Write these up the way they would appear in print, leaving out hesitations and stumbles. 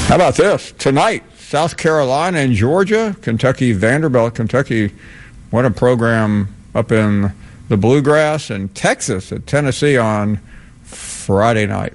How about this? Tonight, South Carolina and Georgia, Kentucky, Vanderbilt. Kentucky won a program up in the Bluegrass, and Texas at Tennessee on Friday night.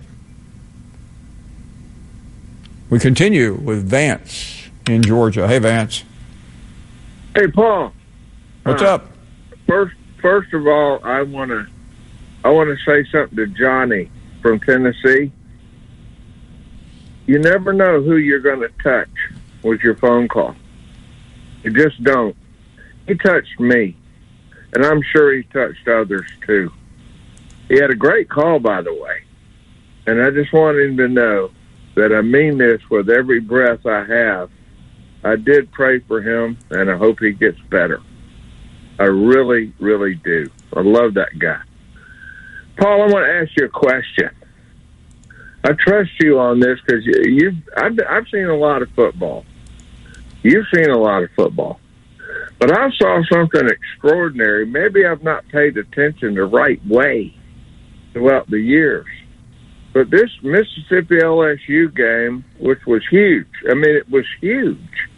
We continue with Vance in Georgia. Hey, Vance. Hey, Paul. What's up? First of all, I want to say something to Johnny from Tennessee. You never know who you're going to touch with your phone call. You just don't. He touched me, and I'm sure he touched others too. He had a great call, by the way, and I just want him to know that I mean this with every breath I have. I did pray for him, and I hope he gets better. I really, really do. I love that guy. Paul, I want to ask you a question. I trust you on this because I've seen a lot of football. You've seen a lot of football. But I saw something extraordinary. Maybe I've not paid attention the right way throughout the years. But this Mississippi LSU game, which was huge. I mean, it was huge.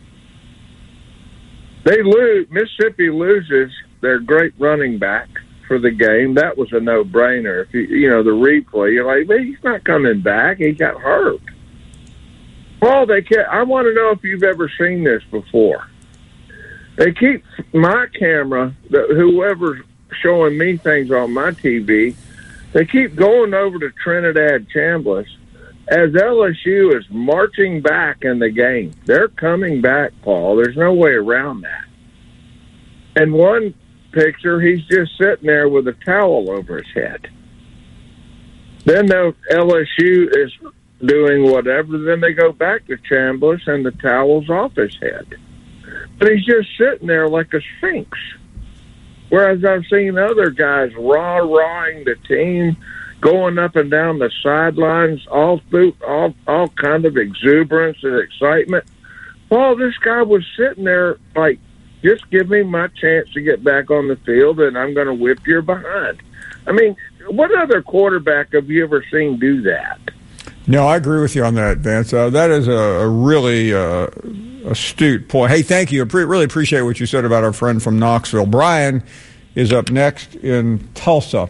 Mississippi loses their great running back for the game. That was a no-brainer. If you know the replay, you're like, well, he's not coming back. He got hurt. Well, I want to know if you've ever seen this before. They keep my camera, whoever's showing me things on my TV, they keep going over to Trinidad Chambliss as LSU is marching back in the game. They're coming back, Paul. There's no way around that. And one picture, he's just sitting there with a towel over his head. Then the LSU is doing whatever. Then they go back to Chambliss and the towel's off his head. But he's just sitting there like a sphinx. Whereas I've seen other guys rah-rahing the team, going up and down the sidelines, all kind of exuberance and excitement. Well, this guy was sitting there like, just give me my chance to get back on the field, and I'm going to whip your behind. I mean, what other quarterback have you ever seen do that? No, I agree with you on that, Vance. That is a really astute point. Hey, thank you. Really appreciate what you said about our friend from Knoxville. Brian is up next in Tulsa.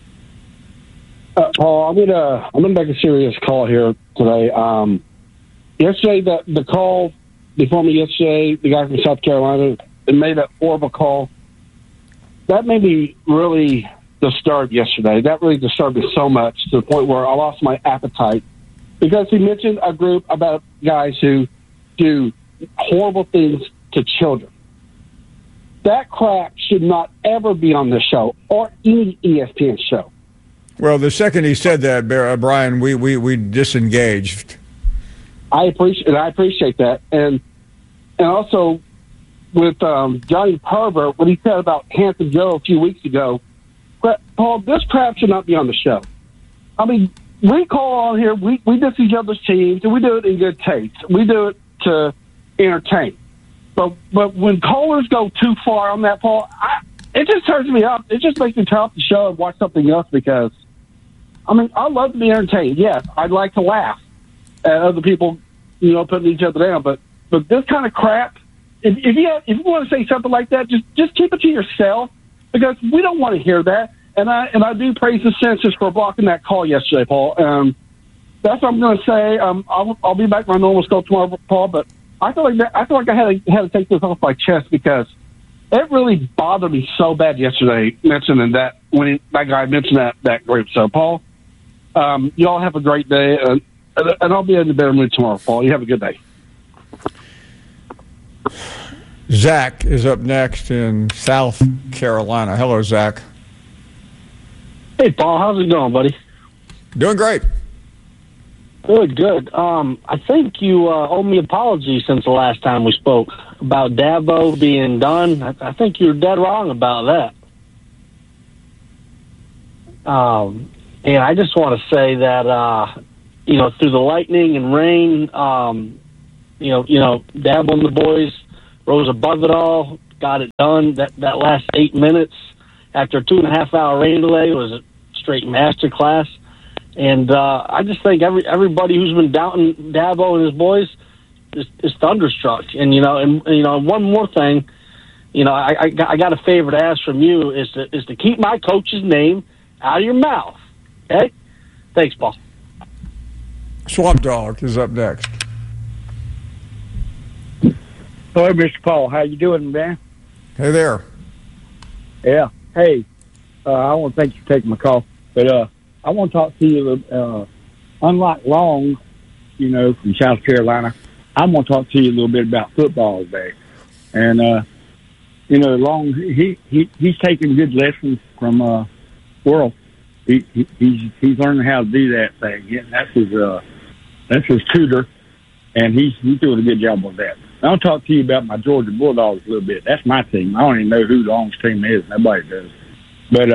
Paul, I'm gonna make a serious call here today. Yesterday, the call before me yesterday, the guy from South Carolina, made that horrible call. That made me really disturbed yesterday. That really disturbed me so much to the point where I lost my appetite because he mentioned a group about guys who do horrible things to children. That crap should not ever be on this show or any ESPN show. Well, the second he said that, Brian, we disengaged. I appreciate that, and also with Johnny Pervert, what he said about Hanson Joe a few weeks ago. Paul, this crap should not be on the show. I mean, we call on here, we diss each other's teams, and we do it in good taste. We do it to entertain. But when callers go too far on that, Paul, it just turns me up. It just makes me turn off the show and watch something else because, I mean, I love to be entertained. Yes, I'd like to laugh at other people, putting each other down. But this kind of crap, if you want to say something like that, just keep it to yourself because we don't want to hear that. And I do praise the censors for blocking that call yesterday, Paul. That's what I'm going to say. I'll be back my normal scope tomorrow, Paul. But I feel like I had to take this off my chest because it really bothered me so bad yesterday mentioning that when that guy mentioned that group. So, Paul, y'all have a great day, and I'll be in a better mood tomorrow, Paul. You have a good day. Zach is up next in South Carolina. Hello, Zach. Hey, Paul. How's it going, buddy? Doing great. Good. I think you owe me an apology since the last time we spoke about Dabo being done. I think you're dead wrong about that. And I just want to say that, through the lightning and rain, Dabo and the boys rose above it all, got it done. That last 8 minutes after a 2.5 hour rain delay was a straight masterclass. And I just think everybody who's been doubting Dabo and his boys is thunderstruck. And one more thing, I got a favor to ask from you is to keep my coach's name out of your mouth. Okay? Thanks, Paul. Swamp Dog is up next. Hello, Mr. Paul. How you doing, man? Hey there. Yeah. Hey, I want to thank you for taking my call. But I want to talk to you. Unlike Long, from South Carolina, I want to talk to you a little bit about football today. And Long, he's taking good lessons from Worrell. He's learning how to do that thing. Yeah, that's his tutor, and he's doing a good job with that. I'll talk to you about my Georgia Bulldogs a little bit. That's my team. I don't even know who Long's team is. Nobody does. But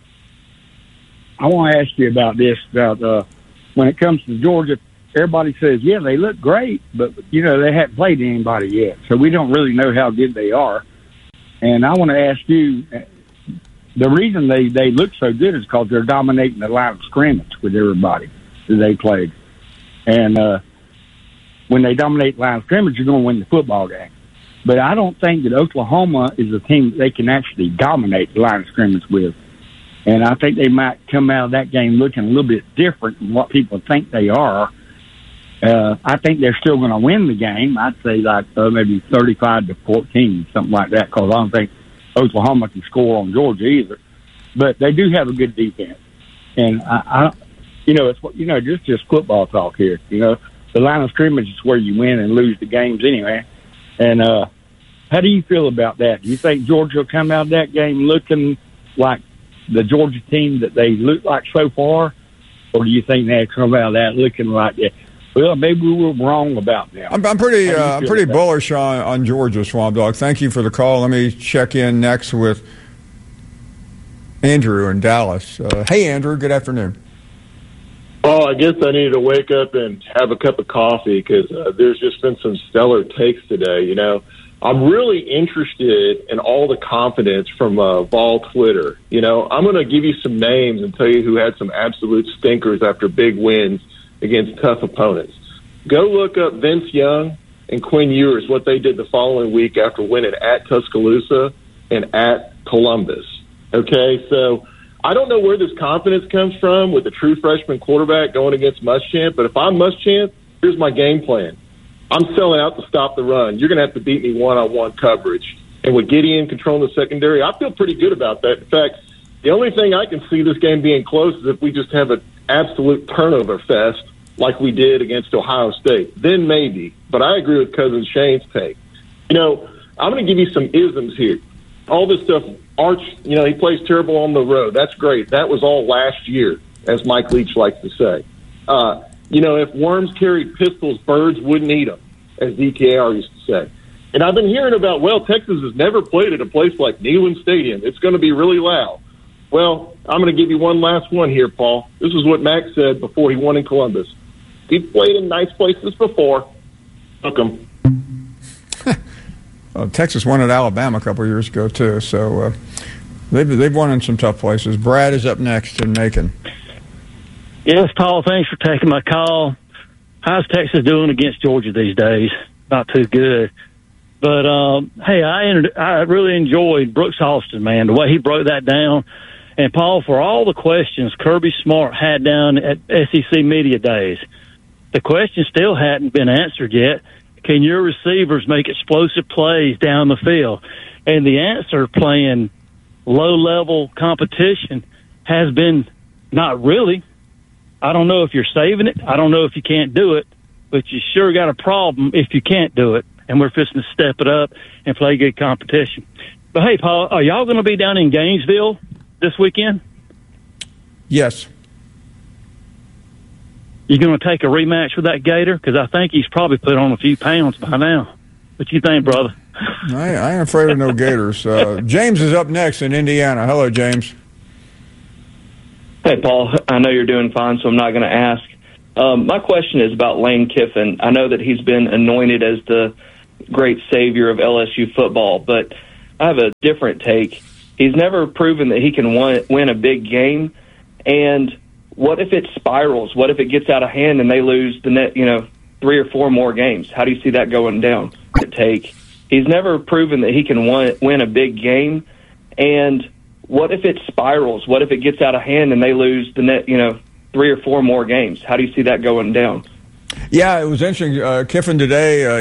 I want to ask you about this. About when it comes to Georgia, everybody says, yeah, they look great, but they haven't played anybody yet, so we don't really know how good they are. And I want to ask you, the reason they look so good is because they're dominating the line of scrimmage with everybody that they played. And when they dominate the line of scrimmage, you're going to win the football game. But I don't think that Oklahoma is a team that they can actually dominate the line of scrimmage with. And I think they might come out of that game looking a little bit different than what people think they are. I think they're still going to win the game. I'd say maybe 35-14, something like that, because I don't think Oklahoma can score on Georgia either. But they do have a good defense. And it's just football talk here. The line of scrimmage is where you win and lose the games anyway. And how do you feel about that? Do you think Georgia will come out of that game looking like the Georgia team that they look like so far? Or do you think they'll come out of that looking like that? Well, maybe we were wrong about them. I'm pretty bullish on Georgia, Swamp Dog. Thank you for the call. Let me check in next with Andrew in Dallas. Hey, Andrew. Good afternoon. Oh, I guess I needed to wake up and have a cup of coffee because there's just been some stellar takes today. I'm really interested in all the confidence from Vol Twitter. I'm going to give you some names and tell you who had some absolute stinkers after big wins against tough opponents. Go look up Vince Young and Quinn Ewers, what they did the following week after winning at Tuscaloosa and at Columbus. Okay, so I don't know where this confidence comes from with a true freshman quarterback going against Muschamp, but if I'm Muschamp, here's my game plan. I'm selling out to stop the run. You're going to have to beat me one-on-one coverage. And with Gideon controlling the secondary, I feel pretty good about that. In fact, the only thing I can see this game being close is if we just have an absolute turnover fest like we did against Ohio State. Then maybe. But I agree with Cousin Shane's take. I'm going to give you some isms here. All this stuff, Arch, he plays terrible on the road. That's great. That was all last year, as Mike Leach likes to say. If worms carried pistols, birds wouldn't eat them, as DKR used to say. And I've been hearing about, Texas has never played at a place like Neyland Stadium. It's going to be really loud. Well, I'm going to give you one last one here, Paul. This is what Max said before he won in Columbus. He played in nice places before. Took him. Texas won at Alabama a couple of years ago, too. So they've won in some tough places. Brad is up next in Macon. Yes, Paul, thanks for taking my call. How's Texas doing against Georgia these days? Not too good. But, hey, I really enjoyed Brooks Austin, man, the way he broke that down. And, Paul, for all the questions Kirby Smart had down at SEC Media Days, the question still hadn't been answered yet. Can your receivers make explosive plays down the field? And the answer, playing low-level competition, has been not really. I don't know if you're saving it. I don't know if you can't do it. But you sure got a problem if you can't do it. And we're fixing to step it up and play good competition. But, hey, Paul, are y'all going to be down in Gainesville this weekend? Yes. You going to take a rematch with that Gator? Because I think he's probably put on a few pounds by now. What you think, brother? I ain't afraid of no Gators. James is up next in Indiana. Hello, James. Hey, Paul. I know you're doing fine, so I'm not going to ask. My question is about Lane Kiffin. I know that he's been anointed as the great savior of LSU football, but I have a different take. He's never proven that he can win a big game, and what if it spirals? What if it gets out of hand and they lose the net, 3 or 4 more games? How do you see that going down? He's never proven that he can win a big game. And what if it spirals? What if it gets out of hand and they lose the net, 3 or 4 more games? How do you see that going down? Yeah, it was interesting. Kiffin today,